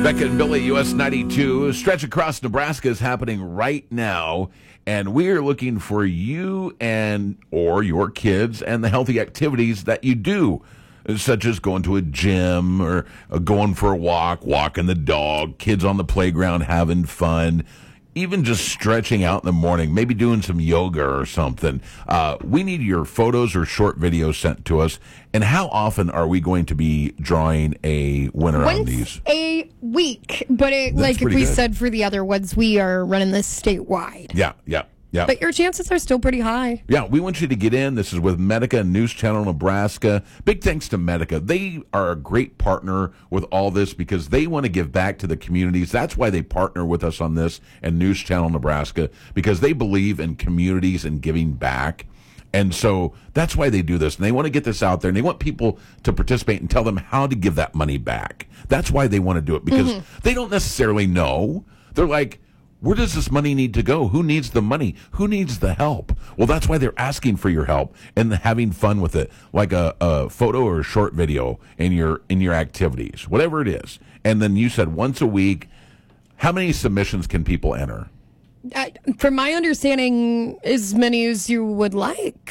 Becca and Billy, US 92. Stretch Across Nebraska is happening right now, and we are looking for you and or your kids and the healthy activities that you do, such as going to a gym or going for a walk, walking the dog, kids on the playground having fun, even just stretching out in the morning, maybe doing some yoga or something. We need your photos or short videos sent to us. And how often are we going to be drawing a winner on these? Once a week. But like if we said for the other ones, we are running this statewide. Yeah. But your chances are still pretty high. Yeah, we want you to get in. This is with Medica and News Channel Nebraska. Big thanks to Medica. They are a great partner with all this because they want to give back to the communities. That's why they partner with us on this and News Channel Nebraska, because they believe in communities and giving back. And so that's why they do this. And they want to get this out there, and they want people to participate and tell them how to give that money back. That's why they want to do it, because they don't necessarily know. They're like, where does this money need to go? Who needs the money? Who needs the help? Well, that's why they're asking for your help and having fun with it, like a photo or a short video in your activities, whatever it is. And then you said once a week. How many submissions can people enter? From my understanding, as many as you would like.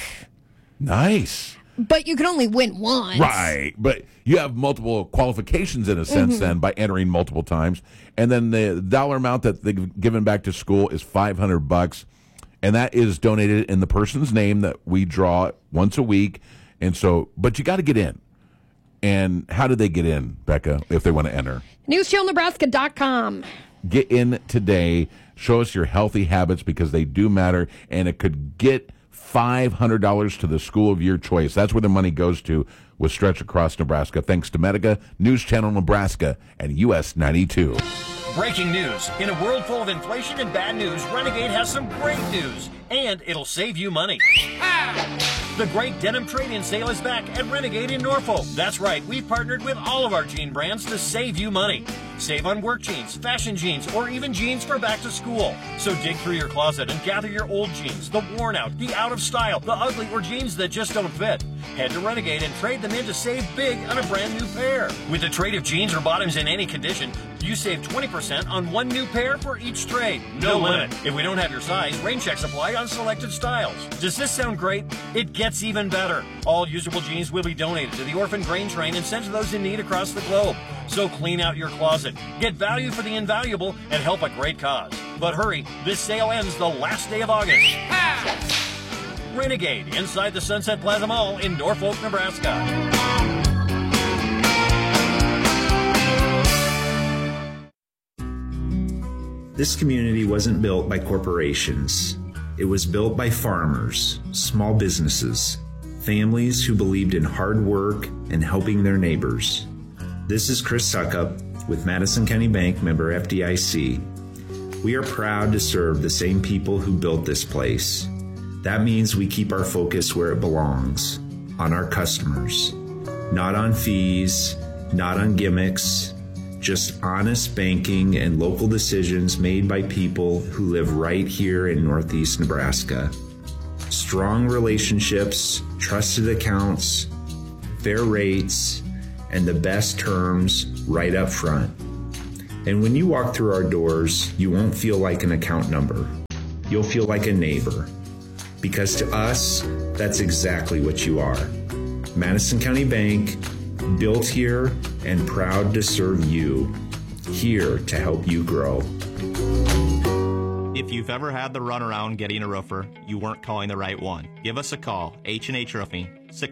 Nice. But you can only win once. Right. But you have multiple qualifications in a sense then by entering multiple times. And then the dollar amount that they've given back to school is $500. And that is donated in the person's name that we draw once a week. And so, but you got to get in. And how do they get in, Becca, if they want to enter? NewsChannelNebraska.com. Get in today. Show us your healthy habits because they do matter. And it could get $500 to the school of your choice. That's where the money goes to with Stretch Across Nebraska. Thanks to Medica, News Channel Nebraska, and US 92. Breaking news. In a world full of inflation and bad news, Renegade has some great news. And it'll save you money. The great denim trade-in sale is back at Renegade in Norfolk. That's right, we've partnered with all of our jean brands to save you money. Save on work jeans, fashion jeans, or even jeans for back to school. So dig through your closet and gather your old jeans, the worn out, the out of style, the ugly, or jeans that just don't fit. Head to Renegade and trade them in to save big on a brand new pair. With a trade of jeans or bottoms in any condition, you save 20% on one new pair for each trade. No limit. If we don't have your size, rain checks apply on selected styles. Does this sound great? It gets even better. All usable jeans will be donated to the Orphan Grain Train and sent to those in need across the globe. So clean out your closet, get value for the invaluable, and help a great cause. But hurry, this sale ends the last day of August. Renegade, inside the Sunset Plaza Mall in Norfolk, Nebraska. This community wasn't built by corporations. It was built by farmers, small businesses, families who believed in hard work and helping their neighbors. This is Chris Suckup with Madison County Bank, member FDIC. We are proud to serve the same people who built this place. That means we keep our focus where it belongs, on our customers. Not on fees, not on gimmicks, just honest banking and local decisions made by people who live right here in Northeast Nebraska. Strong relationships, trusted accounts, fair rates, and the best terms right up front. And when you walk through our doors, you won't feel like an account number. You'll feel like a neighbor. Because to us, that's exactly what you are. Madison County Bank, built here and proud to serve you, here to help you grow. If you've ever had the runaround getting a roofer, you weren't calling the right one. Give us a call, H&H Roofing,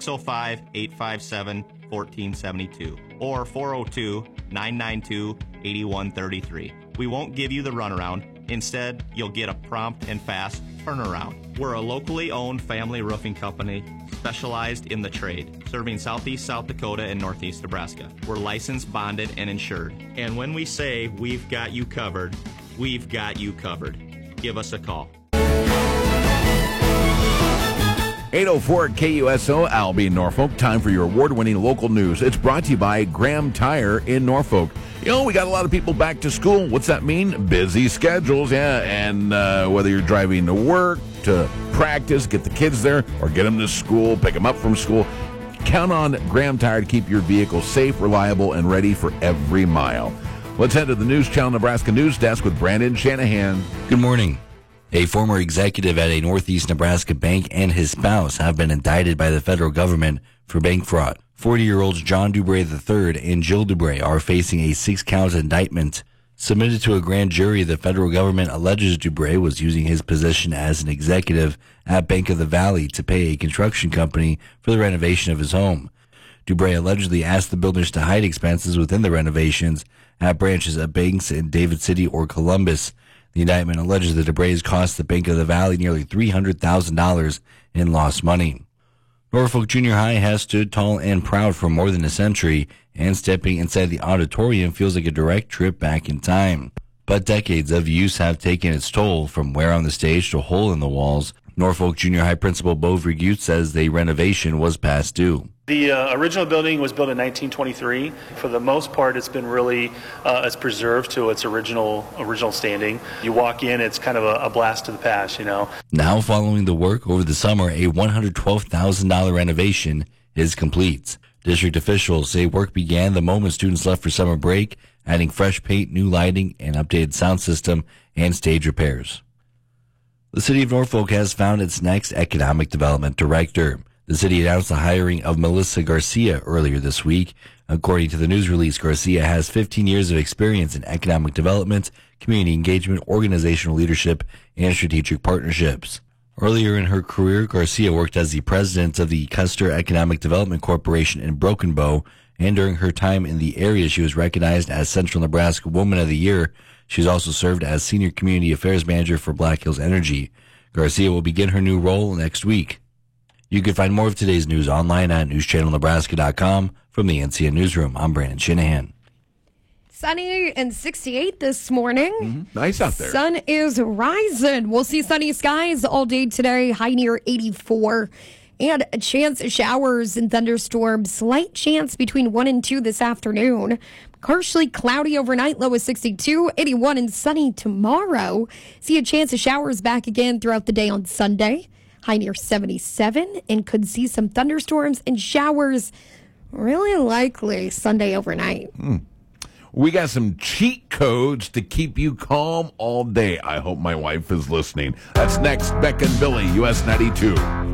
605-857-1472 or 402-992-8133. We won't give you the runaround. Instead, you'll get a prompt and fast turnaround. We're a locally owned family roofing company specialized in the trade, serving southeast South Dakota and northeast Nebraska. We're licensed, bonded, and insured. And when we say we've got you covered, we've got you covered. Give us a call. 804 KUSO, Albie, Norfolk. Time for your award-winning local news. It's brought to you by Graham Tire in Norfolk. You know, we got a lot of people back to school. What's that mean? Busy schedules, yeah. And whether you're driving to work, to practice, get the kids there, or get them to school, pick them up from school, count on Graham Tire to keep your vehicle safe, reliable, and ready for every mile. Let's head to the News Channel Nebraska News Desk with Brandon Shanahan. Good morning. A former executive at a Northeast Nebraska bank and his spouse have been indicted by the federal government for bank fraud. 40-year-olds John Dubray III and Jill Dubray are facing a 6-count indictment. Submitted to a grand jury, the federal government alleges Dubray was using his position as an executive at Bank of the Valley to pay a construction company for the renovation of his home. Dubray allegedly asked the builders to hide expenses within the renovations at branches of banks in David City or Columbus. The indictment alleges that Dubrays cost the Bank of the Valley nearly $300,000 in lost money. Norfolk Junior High has stood tall and proud for more than a century, and stepping inside the auditorium feels like a direct trip back in time. But decades of use have taken its toll, from wear on the stage to hole in the walls. Norfolk Junior High Principal Bo Vergute says the renovation was past due. The original building was built in 1923. For the most part, it's been really it's preserved to its original standing. You walk in, it's kind of a blast to the past, you know. Now, following the work over the summer, a $112,000 renovation is complete. District officials say work began the moment students left for summer break, adding fresh paint, new lighting, an updated sound system, and stage repairs. The city of Norfolk has found its next economic development director. The city announced the hiring of Melissa Garcia earlier this week. According to the news release, Garcia has 15 years of experience in economic development, community engagement, organizational leadership, and strategic partnerships. Earlier in her career, Garcia worked as the president of the Custer Economic Development Corporation in Broken Bow, and during her time in the area, she was recognized as Central Nebraska Woman of the Year. She's also served as Senior Community Affairs Manager for Black Hills Energy. Garcia will begin her new role next week. You can find more of today's news online at newschannelnebraska.com. From the NCN Newsroom, I'm Brandon Shanahan. Sunny and 68 this morning. Mm-hmm. Nice out there. Sun is rising. We'll see sunny skies all day today, high near 84. And a chance of showers and thunderstorms. Slight chance between 1 and 2 this afternoon. Partially cloudy overnight, low of 62, 81 and sunny tomorrow. See a chance of showers back again throughout the day on Sunday. High near 77, and could see some thunderstorms and showers really likely Sunday overnight. We got some cheat codes to keep you calm all day. I hope my wife is listening. That's next. Beck and Billy, US 92.